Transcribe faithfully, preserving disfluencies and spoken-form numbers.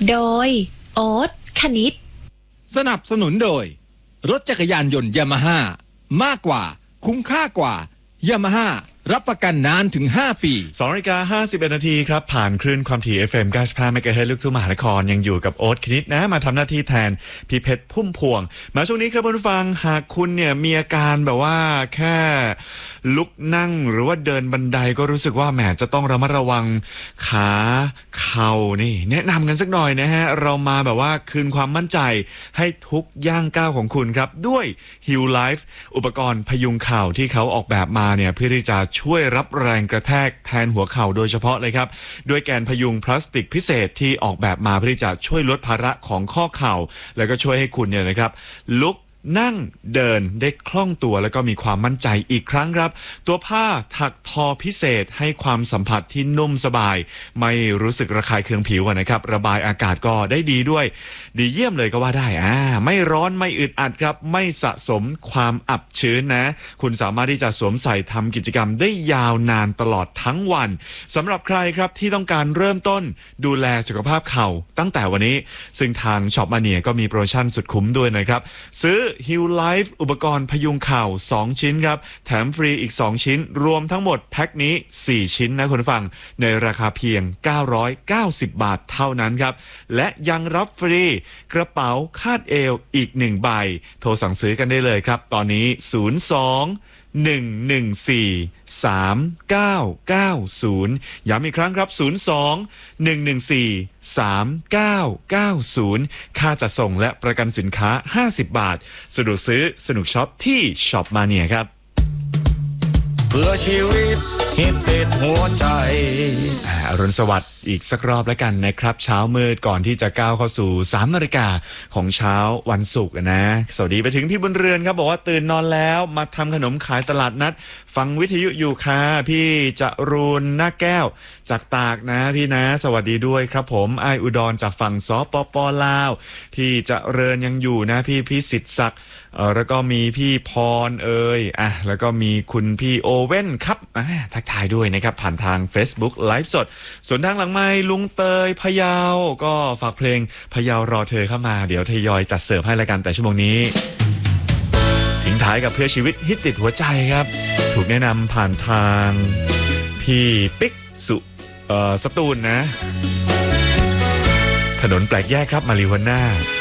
โดยโอ๊ตคณิตสนับสนุนโดยรถจักรยานยนต์ยามาฮ่ามากกว่าคุ้มค่ากว่ายามาฮ่ารับประกันนานถึงห้าปีสองนาฬิกาห้าสิบเอ็ดนาทีครับผ่านคลื่นความถี่ เอฟ เอ็ม เก้าสิบห้า เมกะเฮิรตซ์ลูกทุ่งมหานครยังอยู่กับโอ๊ตคณิตนะมาทำหน้าที่แทนพี่เพชรพุ่มพวงมาช่วงนี้ครับผู้ฟังหากคุณเนี่ยมีอาการแบบว่าแค่ลุกนั่งหรือว่าเดินบันไดก็รู้สึกว่าแหมจะต้องระมัดระวังขาเข่านี่แนะนำกันสักหน่อยนะฮะเรามาแบบว่าคืนความมั่นใจให้ทุกย่างก้าวของคุณครับด้วย Heal Life อุปกรณ์พยุงเข่าที่เขาออกแบบมาเนี่ยเพื่อที่จะช่วยรับแรงกระแทกแทนหัวเข่าโดยเฉพาะเลยครับด้วยแกนพยุงพลาสติกพิเศษที่ออกแบบมาเพื่อที่จะช่วยลดภาระของข้อเข่าแล้วก็ช่วยให้คุณเนี่ยนะครับลุกนั่งเดินได้คล่องตัวแล้วก็มีความมั่นใจอีกครั้งครับตัวผ้าถักทอพิเศษให้ความสัมผัสที่นุ่มสบายไม่รู้สึกระคายเคืองผิวนะครับระบายอากาศก็ได้ดีด้วยดีเยี่ยมเลยก็ว่าได้อ่าไม่ร้อนไม่อึดอัดครับไม่สะสมความอับชื้นนะคุณสามารถที่จะสวมใส่ทำกิจกรรมได้ยาวนานตลอดทั้งวันสำหรับใครครับที่ต้องการเริ่มต้นดูแลสุขภาพเข่าตั้งแต่วันนี้ซึ่งทางช็อปมาเนียก็มีโปรโมชั่นสุดคุ้มด้วยนะครับซื้อHeal Life อุปกรณ์พยุงเข่าสองชิ้นครับแถมฟรีอีกสองชิ้นรวมทั้งหมดแพ็คนี้สี่ชิ้นนะคุณผู้ฟังในราคาเพียงเก้าร้อยเก้าสิบบาทเท่านั้นครับและยังรับฟรีกระเป๋าคาดเอวอีกหนึ่งใบโทรสั่งซื้อกันได้เลยครับตอนนี้ศูนย์ สอง หนึ่ง หนึ่ง สี่ สาม เก้า เก้า ศูนย์ย้ำอีกครั้งครับศูนย์ สอง หนึ่ง หนึ่ง สี่ สาม เก้า เก้า ศูนย์ค่าจัดส่งและประกันสินค้าห้าสิบบาทสะดวกซื้อสนุกช็อปที่ช็อปมาเนียครับเพื่อชีวิตฮิตติดหัวใจอรุณสวัสดิ์อีกสักรอบแล้วกันนะครับเช้ามืดก่อนที่จะก้าวเข้าสู่สามนาฬิกาของเช้าวันศุกร์นะสวัสดีไปถึงพี่บุญเรือนครับบอกว่าตื่นนอนแล้วมาทำขนมขายตลาดนัดฟังวิทยุอยู่ค่ะพี่จรูนหน้าแก้วจากตากนะพี่นะสวัสดีด้วยครับผมไออุดรจากฝั่งสปปลาวพี่เจริญยังอยู่นะพี่พิสิทธิ์ศักดิ์เออแล้วก็มีพี่พรเอ่ยอ่ะแล้วก็มีคุณพี่โอเว่นครับอ่ะทักทายด้วยนะครับผ่านทาง Facebook ไลฟ์สดส่วนทางหลังไมค์ลุงเตยพะเยาก็ฝากเพลงพะเยารอเธอเข้ามาเดี๋ยวทยอยจัดเสิร์ฟให้รายการแต่ชั่วโมงนี้ทิ้งท้ายกับเพื่อชีวิตฮิตติดหัวใจครับถูกแนะนำผ่านทางพี่ปิ๊กสุเอ่อสตูลนะถนนแปลกแยกครับมาริวาน่า